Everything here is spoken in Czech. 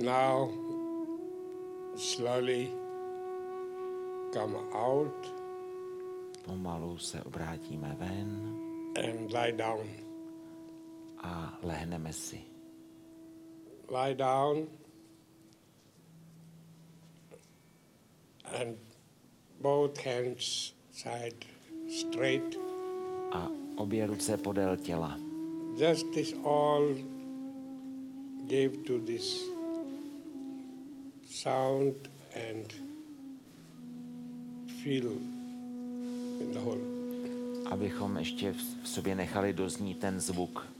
now slowly come out Pomalu se obrátíme ven and lie down. a lehneme si. Lie down and both hands side straight. A obě ruce podél těla. Just this all gave to this sound and feel in the whole. Abychom ještě v sobě nechali doznít ten zvuk